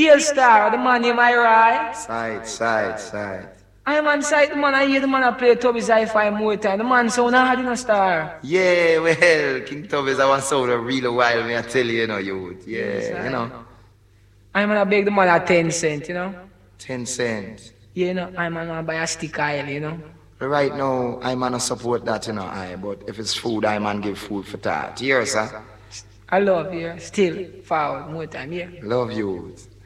Real star, the man in my right. Side. I'm on side, the man I hear the man I play Tubby's hi-fi more time. The man sound hard in a star. Yeah, well, King Tubby's I want sound a real while, me I tell you, you know, youth. Yeah, Yes, you know. I'm gonna beg the man at 10 cents, you know. 10 cents. Yeah, you know, I'm gonna buy a stick oil, you know. Right now, I'm gonna support that, you know, but if it's food, I'm gonna give food for that. Yes, sir. I love you. Still forward more time, yeah. Love you.